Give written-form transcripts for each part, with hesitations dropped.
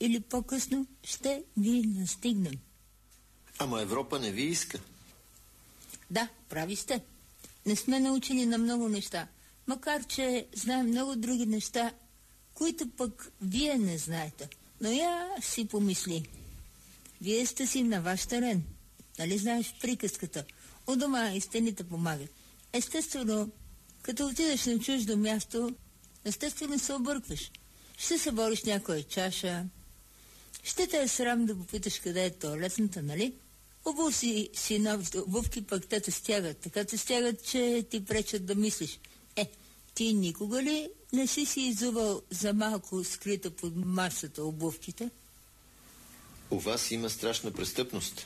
или по-късно ще ви настигнем. Ама Европа не ви иска. Да, прави сте. Не сме научени на много неща, макар че знаем много други неща, които пък вие не знаете. Но я си помисли. Вие сте си на ваш терен. Нали знаеш приказката? У дома и стените помагат. Естествено, като отидеш на чуждо място, естествено се объркваш. Ще се бориш някоя чаша. Ще те е срам да попиташ къде е тоалетната, нали? Обул си новите обувки, пък те те стягат. Така те стягат, че ти пречат да мислиш. Ти никога ли не си изувал за малко скрита под масата обувките? У вас има страшна престъпност.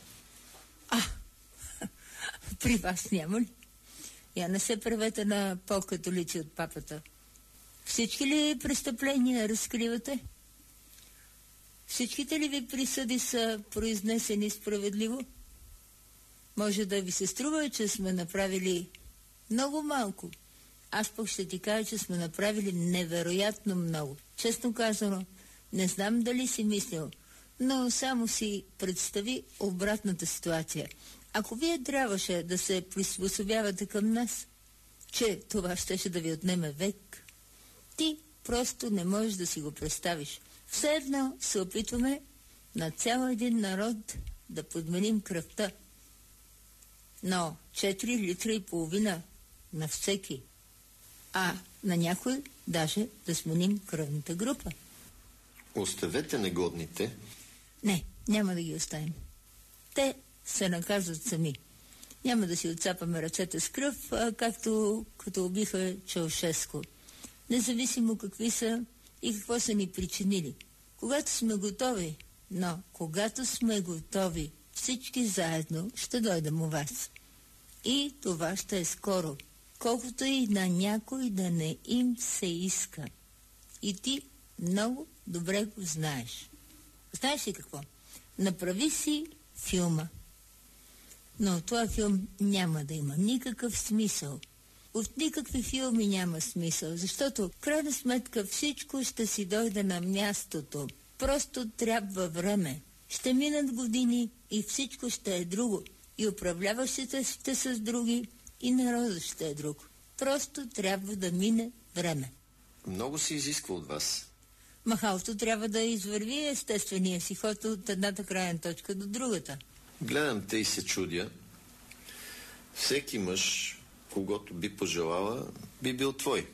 При вас няма ли? Я не се правете на по-католици от папата. Всички ли престъпления разкривате? Всичките ли ви присъди са произнесени справедливо? Може да ви се струва, че сме направили много малко. Аз пък ще ти кажа, че сме направили невероятно много. Честно казано, не знам дали си мислил, но само си представи обратната ситуация. Ако вие трябваше да се приспособявате към нас, че това щеше да ви отнеме век, ти просто не можеш да си го представиш. Все едно се опитваме на цял един народ да подменим кръвта. Но 4 литра и половина на всеки. А на някой даже да сменим кръвната група. Оставете негодните. Не, няма да ги оставим. Те се наказват сами. Няма да си отцапаме ръцете с кръв, както като убиха Чаушеско. Независимо какви са и какво са ни причинили. Когато сме готови, всички заедно ще дойдем у вас. И това ще е скоро, колкото и на някой да не им се иска. И ти много добре го знаеш. Знаеш ли какво? Направи си филма. Но този филм няма да има никакъв смисъл. От никакви филми няма смисъл, защото в крайна сметка всичко ще си дойде на мястото. Просто трябва време. Ще минат години и всичко ще е друго. И управляващите ще са с други, и народът ще е друг. Просто трябва да мине време. Много се изисква от вас. Махалото трябва да извърви естествения си ход от едната крайна точка до другата. Гледам те и се чудя. Всеки мъж, когото би пожелала, би бил твой.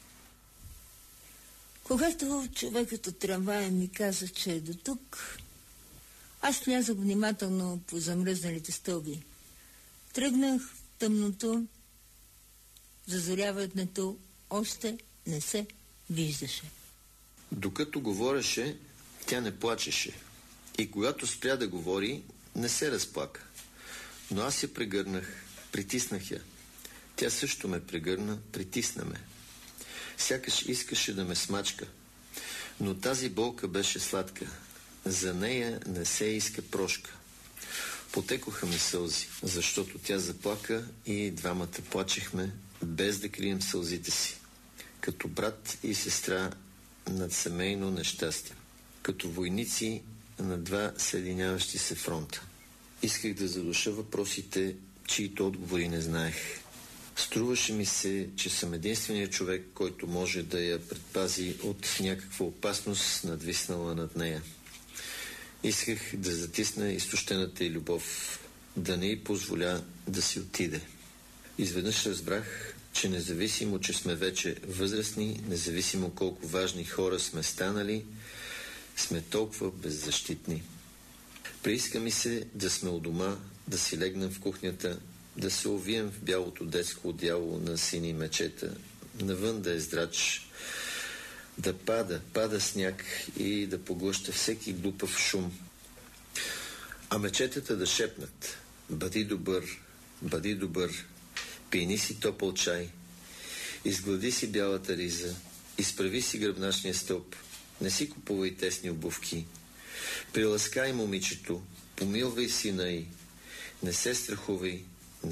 Когато човекът от трамвая ми каза, че е до тук, аз слязах внимателно по замръзналите стълби. Тръгнах в тъмното, зазоряването още не се виждаше. Докато говореше, тя не плачеше. И когато спря да говори, не се разплака. Но аз я прегърнах, притиснах я. Тя също ме прегърна, притисна ме. Сякаш искаше да ме смачка. Но тази болка беше сладка. За нея не се иска прошка. Потекоха ми сълзи, защото тя заплака и двамата плачехме, без да крием сълзите си. Като брат и сестра над семейно нещастие. Като войници на два съединяващи се фронта. Исках да задуша въпросите, чието отговори не знаех. Струваше ми се, че съм единственият човек, който може да я предпази от някаква опасност, надвиснала над нея. Исках да затисна изтощената й любов, да не й позволя да си отиде. Изведнъж разбрах, че независимо, че сме вече възрастни, независимо колко важни хора сме станали, сме толкова беззащитни. Прииска ми се да сме у дома, да си легнем в кухнята, да се увием в бялото детско одеяло на сини мечета, навън да е здрач, да пада сняг и да поглъща всеки глупав шум. А мечетата да шепнат: бъди добър, пийни си топъл чай, изглади си бялата риза, изправи си гръбначния стълб, не си купувай тесни обувки, приласкай момичето, помилвай сина й, не се страхувай.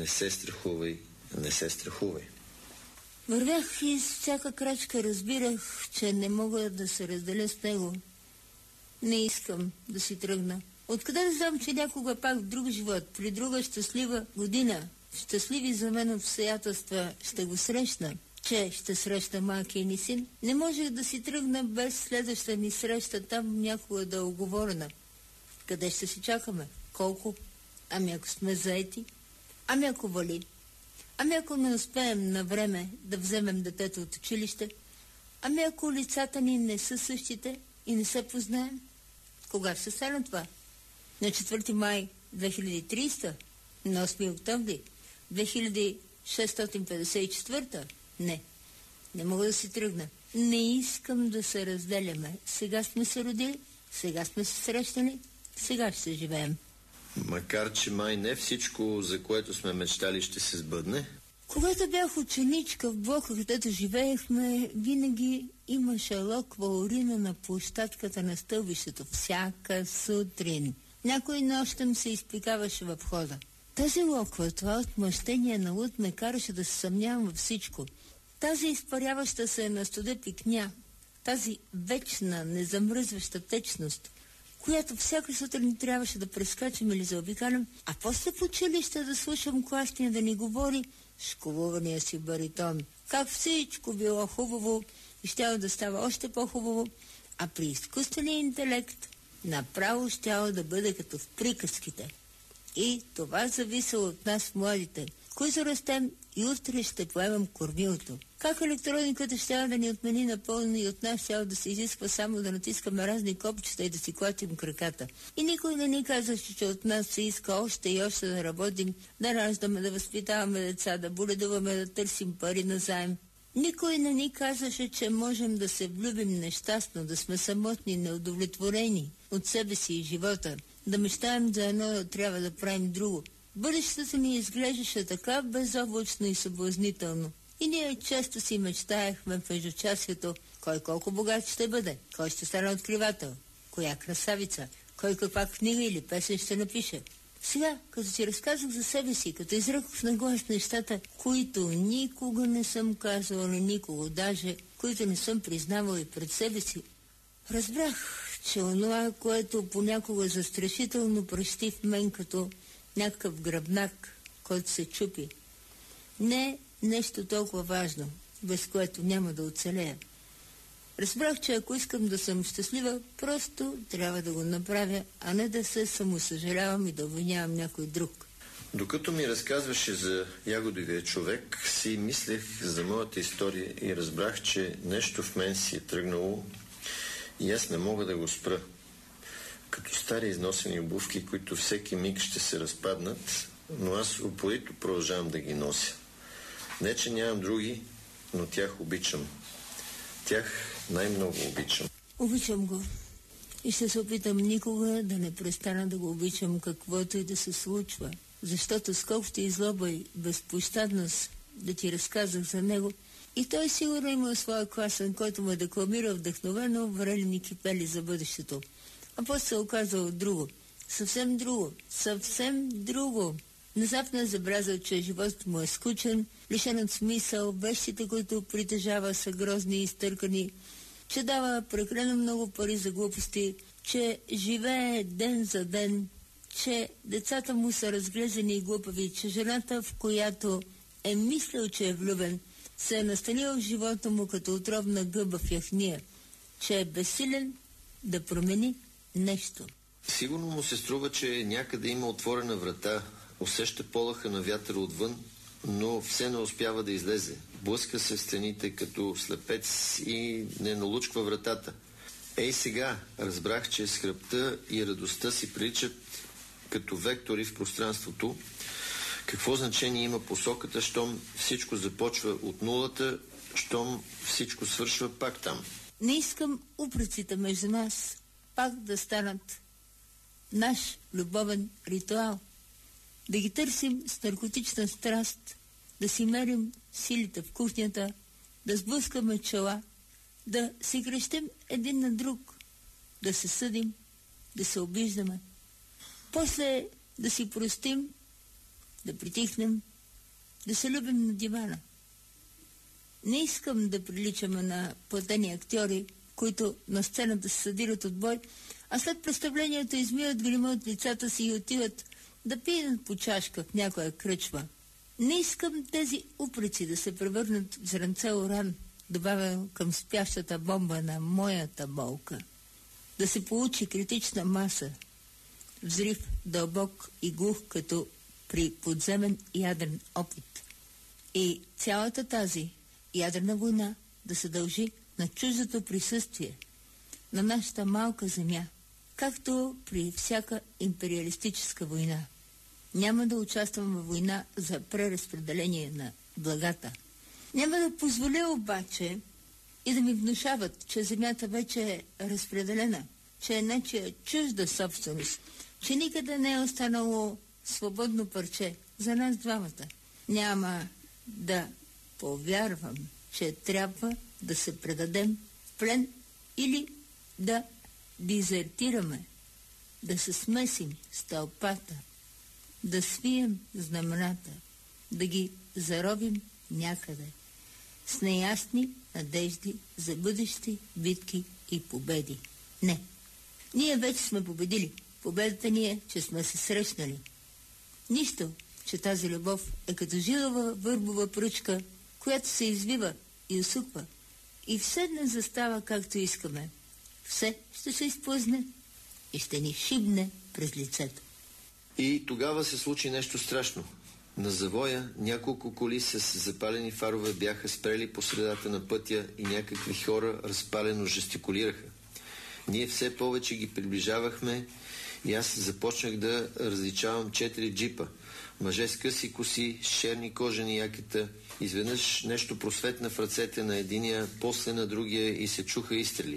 Вървях и с всяка крачка разбирах, че не мога да се разделя с него. Не искам да си тръгна. Откъде да знам, че някога пак в друг живот, при друга щастлива година, щастливи за мен обстоятелства, ще го срещна, че ще срещна малкия ни син? Не можех да си тръгна без следваща ни среща там някога да е оговорена. Къде ще си чакаме? Колко? Ами ако сме заети? Ами ако вали? Ами ако не успеем на време да вземем детето от училище? Ами ако лицата ни не са същите и не се познаем? Кога ще стане това? На 4 май 2030? На 8 октомври 2654? Не мога да си тръгна. Не искам да се разделяме. Сега сме се родили, сега сме се срещали, сега ще живеем. Макар че май не всичко, за което сме мечтали, ще се сбъдне. Когато бях ученичка в блока, където живеехме, винаги имаше локва урина на площадката на стълбището. Всяка сутрин. Някой нощем се изпикаваше в входа. Тази локва, това отмъщение на луд ме караше да се съмнявам във всичко. Тази изпаряваща се на студа пикня, тази вечна, незамръзваща течност, която всяка сутрин трябваше да прескачам или заобикалям, а после в училище да слушам класния да ни говори школувания си баритон. Как всичко било хубаво и щяло да става още по-хубаво, а при изкуствения интелект направо щяло да бъде като в приказките. И това зависело от нас, младите, които растем и утре ще поемам кормилото. Как електрониката щяла да ни отмени напълно и от нас щяло да се изисква само да натискаме разни копчета и да си клатим краката. И никой не ни казваше, че от нас се иска още и още да работим, да раждаме, да възпитаваме деца, да боледуваме, да търсим пари назаем. Никой не ни казваше, че можем да се влюбим нещастно, да сме самотни, неудовлетворени от себе си и живота, да мечтаем за едно, да трябва да правим друго. Бъдещето ни изглеждаше така безоблачно и съблазнително. И ние често си мечтаехме в междучасието кой колко богат ще бъде, кой ще стане откривател, коя красавица, кой каква книга или песен ще напише. Сега, като си разказах за себе си, като изрекох на глас нещата, които никога не съм казвала на никого, даже които не съм признавала и пред себе си, разбрах, че онова, което понякога застрашително пръщи в мен като някакъв гръбнак, който се чупи, не е нещо толкова важно, без което няма да оцелея. Разбрах, че ако искам да съм щастлива, просто трябва да го направя, а не да се самосъжалявам и да обвинявам някой друг. Докато ми разказваше за ягодовия човек, си мислех за моята история и разбрах, че нещо в мен си е тръгнало и аз не мога да го спра. Като стари износени обувки, които всеки миг ще се разпаднат, но аз упорито продължавам да ги нося. Не, че нямам други, но тях обичам. Тях най-много обичам. Обичам го. И ще се опитам никога да не престана да го обичам, каквото и да се случва. Защото сколкото и злоба и безпощадност да ти разказах за него, и той сигурно има своя класен, който ме декламира вдъхновено врелени кипели за бъдещето. А после се оказало друго. Съвсем друго. Съвсем друго. Внезапно е забелязал, че животът му е скучен, лишен от смисъл, вещите, които притежава, са грозни и изтъркани, че дава прекалено много пари за глупости, че живее ден за ден, че децата му са разглезени и глупави, че жената, в която е мислил, че е влюбен, се е настанила в живота му като отровна гъба в яхния, че е безсилен да промени нещо. Сигурно му се струва, че някъде има отворена врата, усеща полъха на вятъра отвън, но все не успява да излезе. Блъска се в стените като слепец и не налучква вратата. Ей сега разбрах, че скръбта и радостта си приличат като вектори в пространството. Какво значение има посоката, щом всичко започва от нулата, щом всичко свършва пак там? Не искам упреците между нас пак да станат наш любовен ритуал. Да ги търсим с наркотична страст, да си мерим силите в кухнята, да сблъскаме чела, да си крещим един на друг, да се съдим, да се обиждаме. После да си простим, да притихнем, да се любим на дивана. Не искам да приличаме на платени актьори, които на сцената се съдират от бой, а след представлението измиват грима от лицата си и отиват да пият по чашка в някоя кръчма. Не искам тези упреци да се превърнат в зранце уран, добавен към спящата бомба на моята болка. Да се получи критична маса, взрив дълбок и глух, като при подземен ядрен опит. И цялата тази ядрена война да се дължи на чуждото присъствие на нашата малка земя, както при всяка империалистическа война. Няма да участвам във война за преразпределение на благата. Няма да позволя обаче и да ми внушават, че земята вече е разпределена, че е нечия чужда собственост, че никъде не е останало свободно парче за нас двамата. Няма да повярвам, че трябва да се предадем в плен или да дезертираме, да се смесим с тълпата, да свием знамената, да ги заровим някъде, с неясни надежди за бъдещи битки и победи. Не. Ние вече сме победили. Победата ни е, че сме се срещнали. Нищо, че тази любов е като жилава върбова пръчка, която се извива и усуква. И все не застава както искаме. Все ще се изплъзне и ще ни шибне през лицето. И тогава се случи нещо страшно. На завоя няколко коли с запалени фарове бяха спрели по средата на пътя и някакви хора разпалено жестикулираха. Ние все повече ги приближавахме и аз започнах да различавам 4 джипа. Мъже с къси коси, с черни кожени якета. Изведнъж нещо просветна в ръцете на единия, после на другия и се чуха изстрели.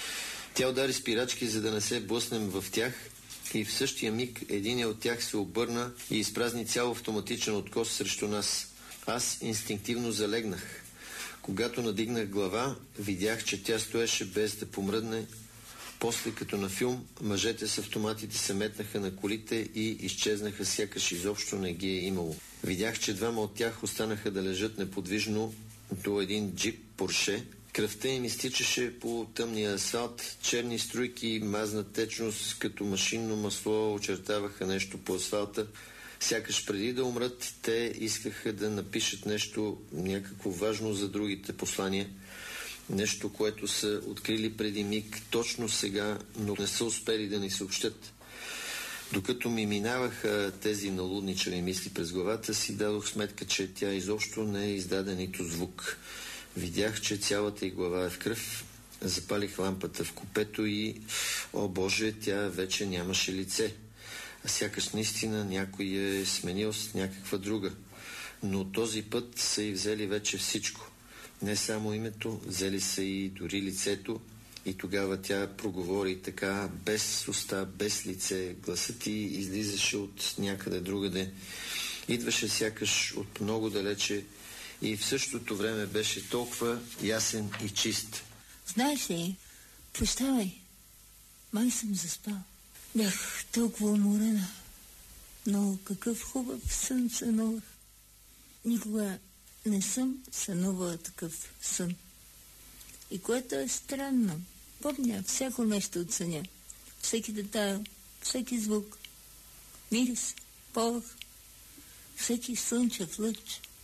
Тя удари спирачки, за да не се блъснем в тях, и в същия миг единия от тях се обърна и изпразни цял автоматичен откос срещу нас. Аз инстинктивно залегнах. Когато надигнах глава, видях, че тя стоеше без да помръдне. После, като на филм, мъжете с автоматите се метнаха на колите и изчезнаха, сякаш изобщо не ги е имало. Видях, че двама от тях останаха да лежат неподвижно до един джип Порше. Кръвта им изтичаше по тъмния асфалт, черни струйки, мазна течност, като машинно масло очертаваха нещо по асфалта. Сякаш преди да умрат, те искаха да напишат нещо, някакво важно за другите послания. Нещо, което са открили преди миг, точно сега, но не са успели да ни съобщат. Докато ми минаваха тези налудничави мисли през главата си, дадох сметка, че тя изобщо не издаде нито звук. Видях, че цялата й глава е в кръв. Запалих лампата в купето и, о Боже, тя вече нямаше лице. А сякаш наистина някой е сменил с някаква друга. Но този път са й взели вече всичко. Не само името, взели са и дори лицето. И тогава тя проговори така, без уста, без лице. Гласът ти излизаше от някъде другаде. Идваше сякаш от много далече и в същото време беше толкова ясен и чист. Знаеш ли, прощавай, май съм заспал. Бях толкова уморена, но какъв хубав сън сънувах. Никога не съм сънувала такъв сън. И което е странно, помня всяко нещо от съня, всеки детайл, всеки звук, мирис, полъх, всеки слънчев лъч.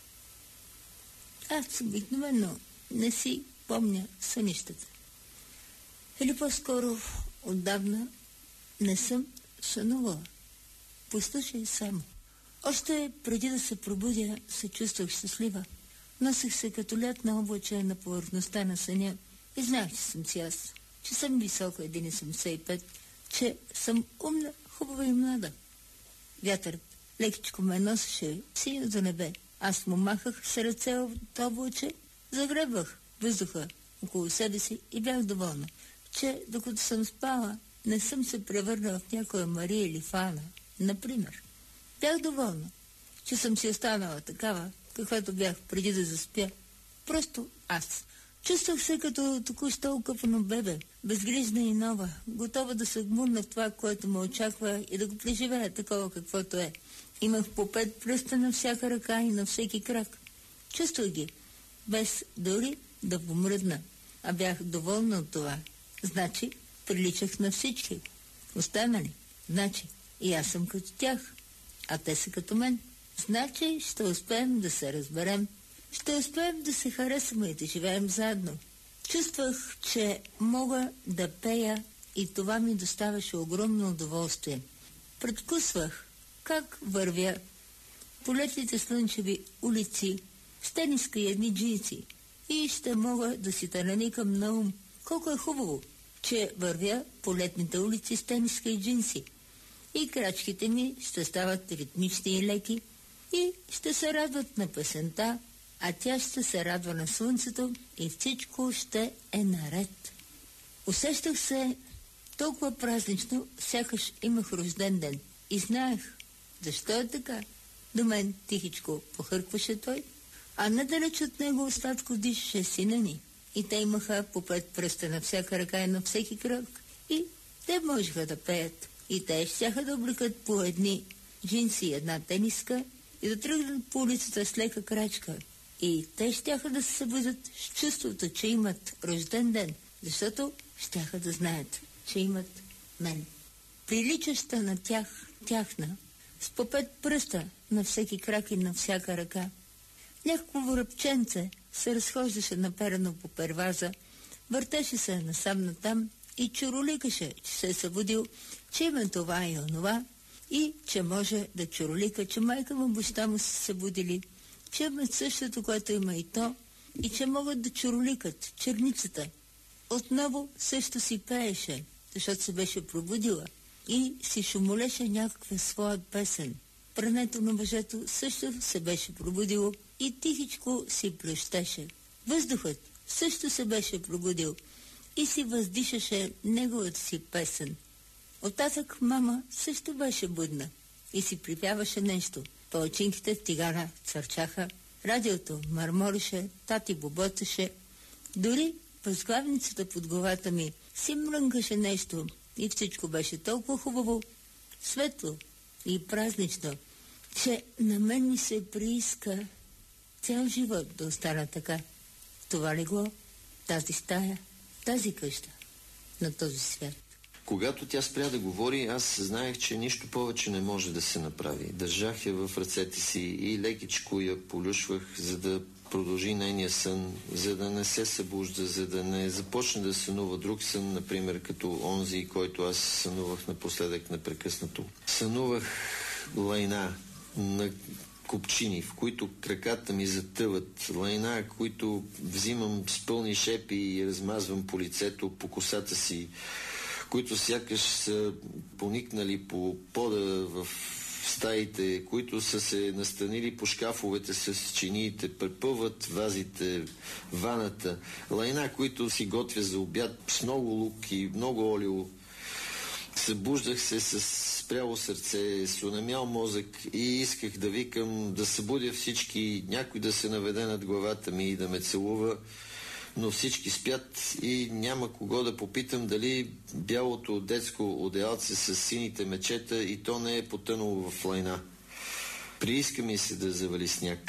Аз обикновено не си помня сънищата. Или по-скоро отдавна не съм сънувала. Послушай само. Още преди да се пробудя, се чувствах щастлива. Носех се като лятна облаче на повърхността на съня и знаех, че съм си аз, че съм висока 1,75, че съм умна, хубава и млада. Вятърът лекичко ме носеше в синьото небе. Аз му махах с ръце от облаче, загребвах въздуха около себе си и бях доволна, че докато съм спала, не съм се превърнала в някоя Мария или Фана, например. Бях доволна, че съм си останала такава, каквато бях преди да заспя. Просто аз. Чувствах се като току-що окъпано бебе, безгрижна и нова, готова да се гмурна в това, което ме очаква и да го преживея такова каквото е. Имах по 5 пръста на всяка ръка и на всеки крак. Чувствах ги, без дори да помръдна, а бях доволна от това. Значи, приличах на всички. Останали? Значи и аз съм като тях, а те са като мен. Значи ще успеем да се разберем. Ще успеем да се харесаме и да живеем заедно. Чувствах, че мога да пея и това ми доставаше огромно удоволствие. Предвкусвах как вървя по летните слънчеви улици с тениска и едни джинси и ще мога да си наникам на ум. Колко е хубаво, че вървя по летните улици с тениска и джинси. И крачките ми ще стават ритмични и леки и ще се радват на песента, а тя ще се радва на слънцето и всичко ще е наред. Усещах се толкова празнично, сякаш имах рожден ден. И знаех, защо е така. До мен тихичко похъркваше той, а недалеч от него сладко дишаше сина ни. И те имаха по 5 пръста на всяка ръка и на всеки крак. И те можеха да пеят. И те щяха да облекат по едни джинси и една тениска и да тръгнат по улицата с лека крачка. И те щяха да се събудят с чувството, че имат рожден ден, защото щяха да знаят, че имат мен. Приличаща на тях, тяхна, с по 5 пръста на всеки крак и на всяка ръка. Някакво връбченце се разхождаше наперено по перваза, въртеше се насам-натам и чуроликаше, че се е събудил, че има това и онова, и че може да чуролика, че майка му, баща му са събудили, че имат същото, което има и то, и че могат да чуроликат черницата. Отново също си пееше, защото се беше пробудила и си шумолеше някаква своя песен. Прането на въжето също се беше пробудило и тихичко си плещеше. Въздухът също се беше пробудил и си въздишаше неговата си песен. Оттатък мама също беше будна и си припяваше нещо. Палачинките в тигана църчаха, радиото мърморише, тати боботеше. Дори възглавницата под главата ми си мрънкаше нещо и всичко беше толкова хубаво, светло и празнично, че на мен ми се прииска цял живот да остана така. Това легло, тази стая, тази къща на този свят. Когато тя спря да говори, аз знаех, че нищо повече не може да се направи. Държах я в ръцете си и лекичко я полюшвах, за да продължи нейния сън, за да не се събужда, за да не започне да сънува друг сън, например, като онзи, който аз сънувах напоследък непрекъснато. Сънувах лайна на купчини, в които краката ми затъват, лайна, които взимам с пълни шепи и размазвам по лицето, по косата си, които сякаш са поникнали по пода в стаите, които са се настанили по шкафовете с чиниите, препъват вазите, ваната, лайна, които си готвя за обяд с много лук и много олио. Събуждах се с спряло сърце, с онемял мозък и исках да викам, да събудя всички, някой да се наведе над главата ми и да ме целува, но всички спят и няма кого да попитам дали бялото детско одеялце с сините мечета и то не е потънало в лайна. Прииска ми се да завали сняг.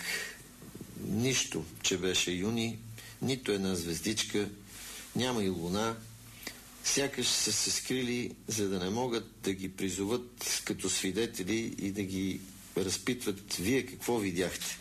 Нищо, че беше юни, нито една звездичка, няма и луна. Сякаш са се скрили, за да не могат да ги призоват като свидетели и да ги разпитват: вие какво видяхте?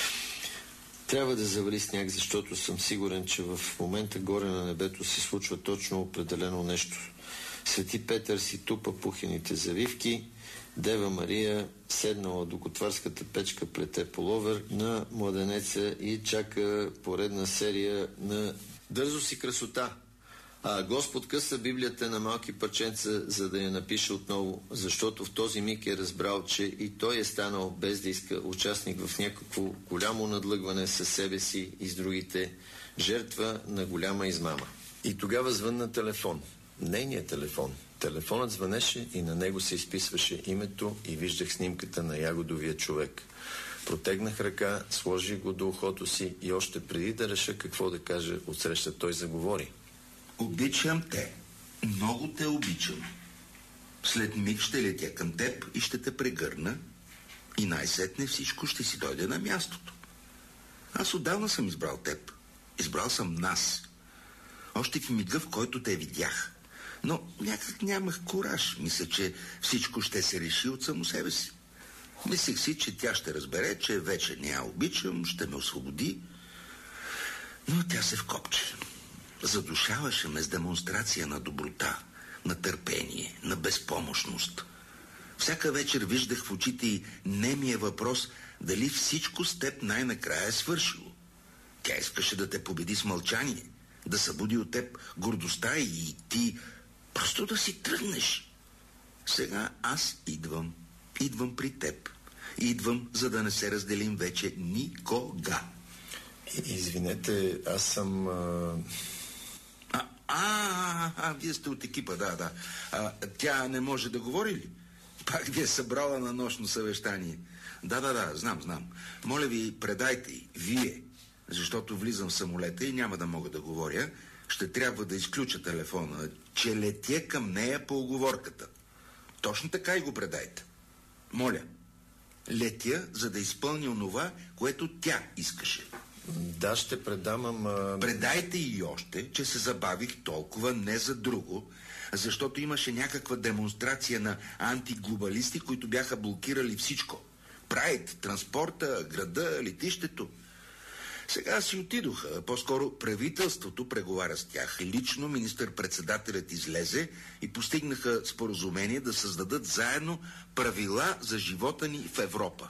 Трябва да завали сняг, защото съм сигурен, че в момента горе на небето се случва точно определено нещо. Свети Петър си тупа пухените завивки, Дева Мария седнала до готварската печка плете половер на младенеца и чака поредна серия на Дързо си красота. А Господ къса Библията на малки парченца, за да я напише отново, защото в този миг е разбрал, че и той е станал, без да иска, участник в някакво голямо надлъгване със себе си и с другите, жертва на голяма измама. И тогава звънна телефон. Нейният телефон. Телефонът звънеше и на него се изписваше името и виждах снимката на ягодовия човек. Протегнах ръка, сложих го до ухото си и още преди да реша какво да каже, отсреща той заговори. Обичам те. Много те обичам. След миг ще летя към теб и ще те прегърна и най-сетне всичко ще си дойде на мястото. Аз отдавна съм избрал теб. Избрал съм нас. Още в мига, в който те видях. Но някак нямах кураж. Мисля, че всичко ще се реши от само себе си. Мислех си, че тя ще разбере, че вече не я обичам, ще ме освободи. Но тя се вкопче. Задушаваше ме с демонстрация на доброта, на търпение, на безпомощност. Всяка вечер виждах в очите й немия въпрос дали всичко с теб най-накрая е свършило. Тя искаше да те победи с мълчание, да събуди от теб гордостта и ти просто да си тръгнеш. Сега аз идвам при теб. Идвам, за да не се разделим вече никога. Извинете, аз съм... Вие сте от екипа, да. Тя не може да говори ли? Пак ви е събрала на нощно съвещание. Да, знам. Моля ви, предайте й, вие, защото влизам в самолета и няма да мога да говоря. Ще трябва да изключа телефона, че летя към нея по уговорката. Точно така и го предайте. Моля, летя, за да изпълня онова, което тя искаше. Да, ще предам, ама... Предайте и още, че се забавих толкова не за друго, защото имаше някаква демонстрация на антиглобалисти, които бяха блокирали всичко. Прайд, транспорта, града, летището. Сега си отидоха. По-скоро правителството преговаря с тях. Лично министър-председателят излезе и постигнаха споразумение да създадат заедно правила за живота ни в Европа.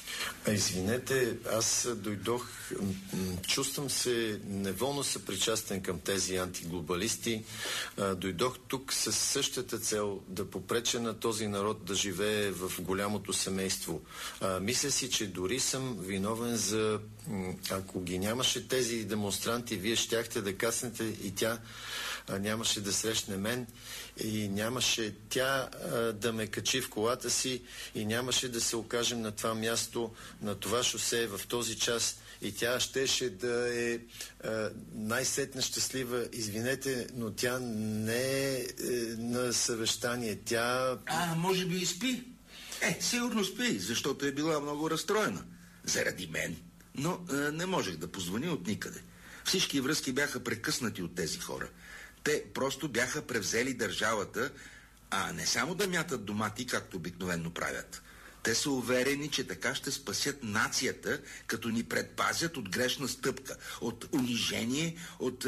Извинете, аз дойдох, чувствам се неволно съпричастен към тези антиглобалисти. Дойдох тук с същата цел да попреча на този народ да живее в голямото семейство. Мисля си, че дори съм виновен за... Ако ги нямаше тези демонстранти, вие щяхте да каснете и тя нямаше да срещне мен и нямаше тя да ме качи в колата си и нямаше да се окажем на това място, на това шосе в този час и тя щеше да е най-сетне щастлива. Извинете, но тя не е на съвещание. Тя... Може би и спи. Сигурно спи, защото е била много разстроена. Заради мен. Но не можех да позвоня от никъде. Всички връзки бяха прекъснати от тези хора. Те просто бяха превзели държавата, а не само да мятат домати, както обикновено правят. Те са уверени, че така ще спасят нацията, като ни предпазят от грешна стъпка, от унижение, от...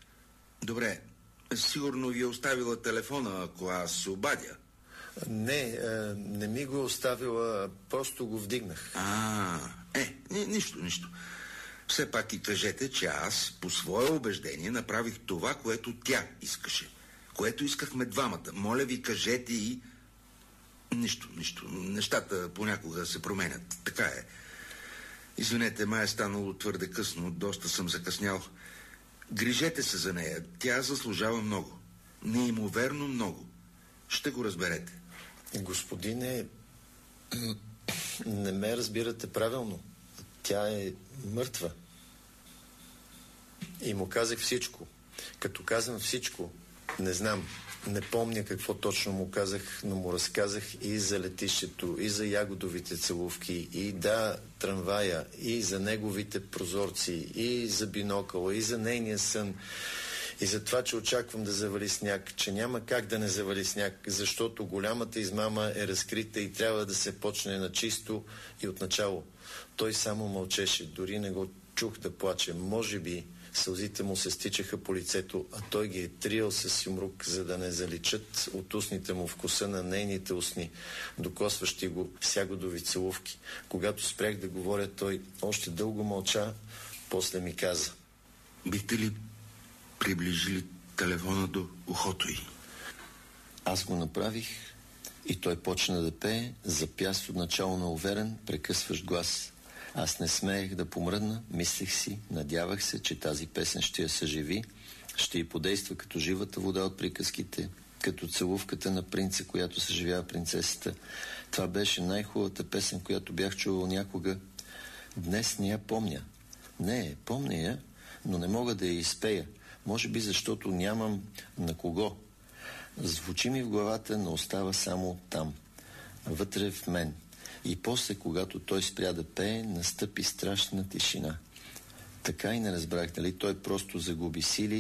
Добре, сигурно ви е оставила телефона, ако аз се обадя. Не ми го е оставила, просто го вдигнах. Нищо. Все пак и кажете, че аз, по свое убеждение, направих това, което тя искаше. Което искахме двамата. Моля ви, кажете и... Нищо. Нещата понякога се променят. Така е. Извинете, май е станало твърде късно. Доста съм закъснял. Грижете се за нея. Тя заслужава много. Неимоверно много. Ще го разберете. Господине, не ме разбирате правилно. Тя е мъртва. И му казах всичко. Като казвам всичко, не знам, не помня какво точно му казах, но му разказах и за летището, и за ягодовите целувки, и трамвая, и за неговите прозорци, и за бинокъла, и за нейния сън, и за това, че очаквам да завали сняг, че няма как да не завали сняг, защото голямата измама е разкрита и трябва да се почне на чисто и отначало. Той само мълчеше, дори не го чух да плаче. Може би сълзите му се стичаха по лицето, а той ги е триел с юмрук, за да не заличат от устните му вкуса на нейните устни, докосващи го с ягодови целувки. Когато спрях да говоря, той още дълго мълча, после ми каза: бихте ли приближили телефона до ухото й? Аз го направих и той почна да пее, запяст отначало на уверен, прекъсващ глас. Аз не смеех да помръдна, мислех си, надявах се, че тази песен ще я съживи, ще й подейства като живата вода от приказките, като целувката на принца, която съживява принцесата. Това беше най-хубавата песен, която бях чувал някога. Днес не я помня. Не, помня я, но не мога да я изпея. Може би защото нямам на кого. Звучи ми в главата, но остава само там, вътре в мен. И после, когато той спря да пее, настъпи страшна тишина. Така и не разбрах дали той просто загуби сили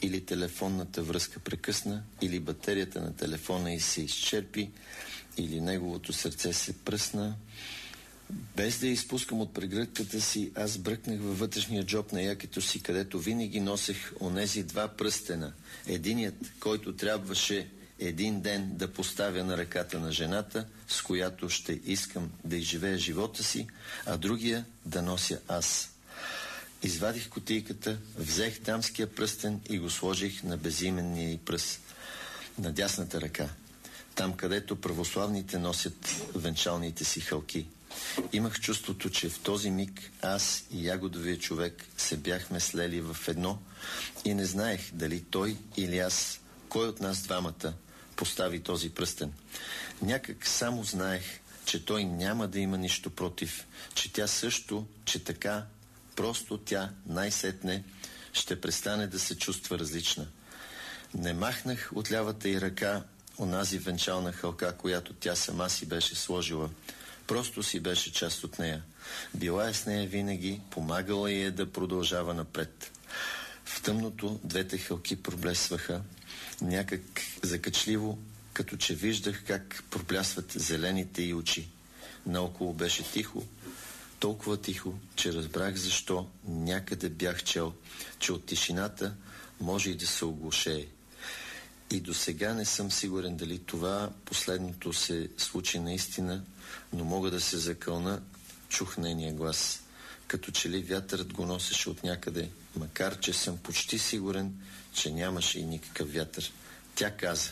или телефонната връзка прекъсна, или батерията на телефона й се изчерпи, или неговото сърце се пръсна. Без да я изпускам от прегръдката си, аз бръкнах във вътрешния джоб на якето си, където винаги носех онези 2 пръстена. Единият, който трябваше един ден да поставя на ръката на жената, с която ще искам да изживея живота си, а другия да нося аз. Извадих кутийката, взех дамския пръстен и го сложих на безименния й пръст, на дясната ръка, там където православните носят венчалните си халки. Имах чувството, че в този миг аз и ягодовия човек се бяхме слели в едно и не знаех дали той или аз, кой от нас двамата постави този пръстен. Някак само знаех, че той няма да има нищо против, че тя също, че така, просто тя най-сетне ще престане да се чувства различна. Не махнах от лявата й ръка онази венчална халка, която тя сама си беше сложила. Просто си беше част от нея. Била е с нея винаги, помагала й да продължава напред. В тъмното 2 халки проблесваха, някак закачливо, като че виждах как проплясват зелените й очи. Наоколо беше тихо, толкова тихо, че разбрах защо някъде бях чел, че от тишината може и да се оглушее. И до сега не съм сигурен дали това последното се случи наистина, но мога да се закълна, чух нейния глас. Като че ли вятърът го носеше от някъде, макар че съм почти сигурен, че нямаше и никакъв вятър. Тя каза: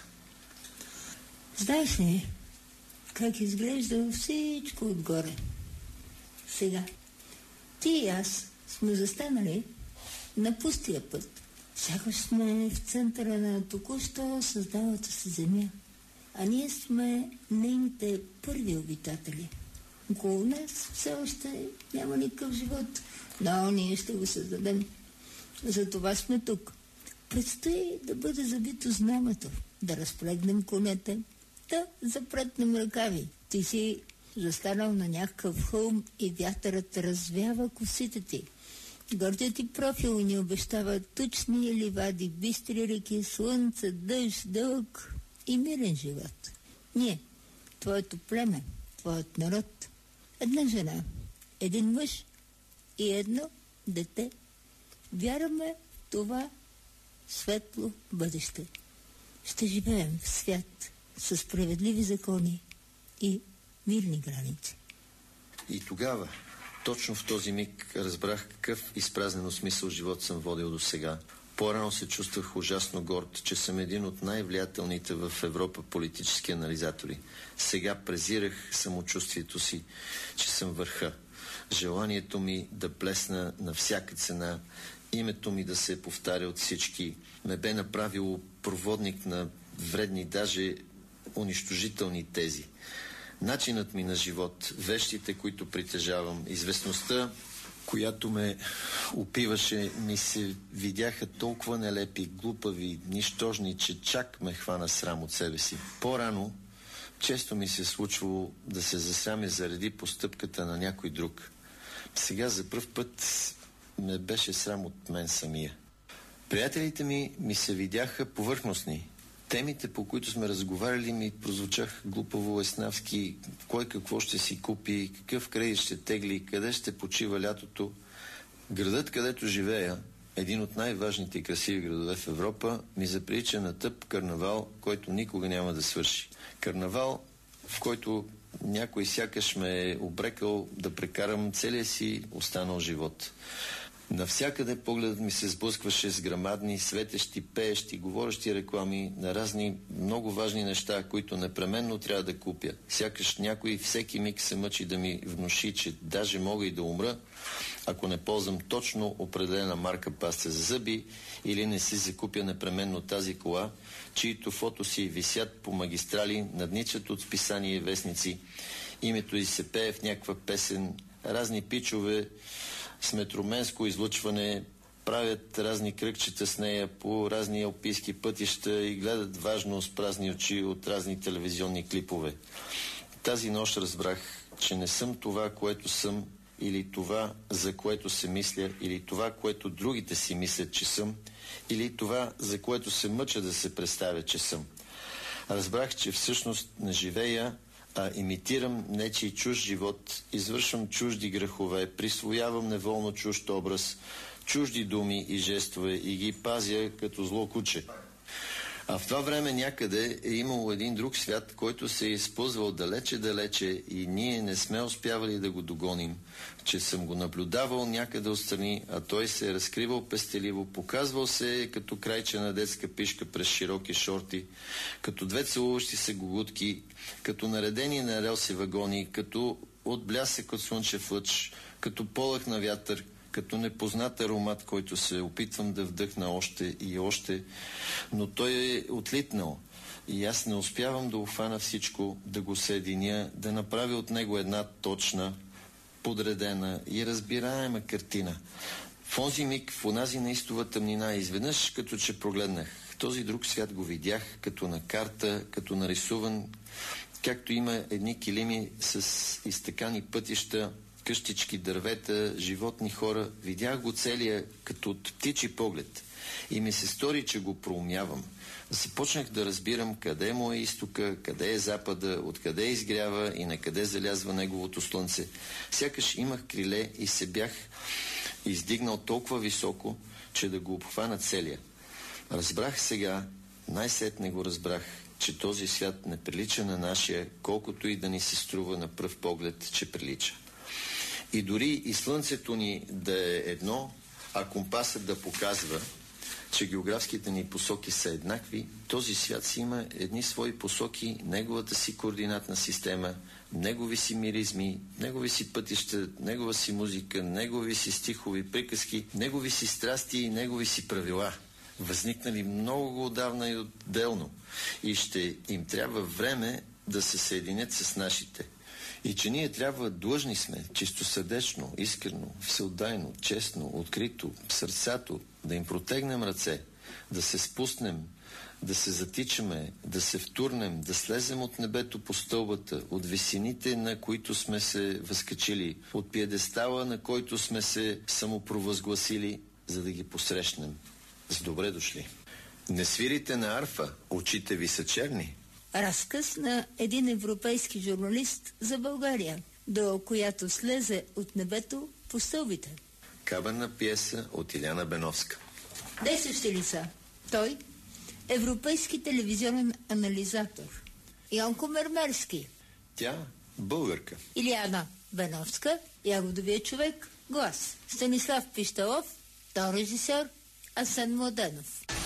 знаеш ли как изглежда всичко отгоре? Сега ти и аз сме застанали на пустия път. Сякаш сме в центъра на току-що създалата се земя, а ние сме нейните първи обитатели. Около нас все още няма никакъв живот, но ние ще го създадем. Затова сме тук. Предстои да бъде забито знамето, да разплегнем конете, да запретнем ръкави. Ти си застанал на някакъв хълм и вятърът развява косите ти. Гордият ти профил ни обещава тучни ливади, бистри реки, слънце, дъжд, дълг и мирен живот. Ние, твоето племе, твоят народ, една жена, един мъж и едно дете, вярваме в това светло бъдеще. Ще живеем в свят със справедливи закони и мирни граници. И тогава, точно в този миг, разбрах какъв изпразнено смисъл живот съм водил до сега. По-рано се чувствах ужасно горд, че съм един от най-влиятелните в Европа политически анализатори. Сега презирах самочувствието си, че съм върха. Желанието ми да блесна на всяка цена, името ми да се повтаря от всички, ме бе направило проводник на вредни, даже унищожителни тези. Начинът ми на живот, вещите, които притежавам, известността, която ме опиваше, ми се видяха толкова нелепи, глупави, нищожни, че чак ме хвана срам от себе си. По-рано често ми се случвало да се засрамя заради постъпката на някой друг. Сега за пръв път ме беше срам от мен самия. Приятелите ми се видяха повърхностни. Темите, по които сме разговаряли, ми прозвучаха глупаво еснавски. Кой какво ще си купи, какъв кредит ще тегли, къде ще почива лятото. Градът, където живея, един от най-важните и красиви градове в Европа, ми заприлича на тъп карнавал, който никога няма да свърши. Карнавал, в който някой сякаш ме е обрекал да прекарам целия си останал живот. Навсякъде погледът ми се сблъскваше с грамадни, светещи, пеещи, говорещи реклами на разни много важни неща, които непременно трябва да купя. Сякаш някой всеки миг се мъчи да ми внуши, че даже мога и да умра, ако не ползвам точно определена марка паста за зъби или не си закупя непременно тази кола, чието фото си висят по магистрали, надничат от списания и вестници. Името й се пее в някаква песен, разни пичове с метроменско излъчване правят разни кръгчета с нея по разни алпийски пътища и гледат важно с празни очи от разни телевизионни клипове. Тази нощ разбрах, че не съм това, което съм или това, за което се мисля, или това, което другите си мислят, че съм, или това, за което се мъча да се представя, че съм. Разбрах, че всъщност не живея, а имитирам нечий чужд живот, извършвам чужди грехове, присвоявам неволно чужд образ, чужди думи и жестове и ги пазя като зло куче. А в това време някъде е имало един друг свят, който се е използвал далече и ние не сме успявали да го догоним, че съм го наблюдавал някъде отстрани, а той се е разкривал пестеливо, показвал се като крайче на детска пишка през широки шорти, като две целуващи се гугутки, като наредени на релси вагони, като от блясък от слънчев лъч, като полъх на вятър, като непознат аромат, който се опитвам да вдъхна още и още, но той е отлитнал и аз не успявам да обхвана всичко, да го съединя, да направя от него една точна, подредена и разбираема картина. В онзи миг, в онази неистова тъмнина, изведнъж като че прогледнах. Този друг свят го видях като на карта, като нарисуван, както има едни килими с изтъкани пътища, къщички, дървета, животни, хора. Видях го целия като от птичи поглед и ми се стори, че го проумявам. Започнах да разбирам къде му е изтока, къде е запада, откъде изгрява и на къде залязва неговото слънце. Сякаш имах криле и се бях издигнал толкова високо, че да го обхвана целия. Разбрах сега, най-сетне го разбрах, че този свят не прилича на нашия, колкото и да ни се струва на пръв поглед, че прилича. И дори и слънцето ни да е едно, а компасът да показва, че географските ни посоки са еднакви, този свят си има едни свои посоки, неговата си координатна система, негови си миризми, негови си пътища, негова си музика, негови си стихови приказки, негови си страсти и негови си правила, възникнали много отдавна и отделно, и ще им трябва време да се съединят с нашите. И че ние трябва длъжни сме, чистосърдечно, искрено, всеотдайно, честно, открито, в сърцето, да им протегнем ръце, да се спуснем, да се затичаме, да се втурнем, да слезем от небето по стълбата, от висините, на които сме се възкачили, от пиедестала, на който сме се самопровъзгласили, за да ги посрещнем. С добре дошли. Не свирите на арфа, очите ви са черни. Разказ на един европейски журналист за България, до която слезе от небето по стълбите. Каберна пиеса от Иляна Беновска. Действащи лица. Той, европейски телевизионен анализатор. Йонко Мермерски. Тя, българка. Иляна Беновска, ягодовия човек, глас. Станислав Пищалов, тон режисьор, Асен Младенов.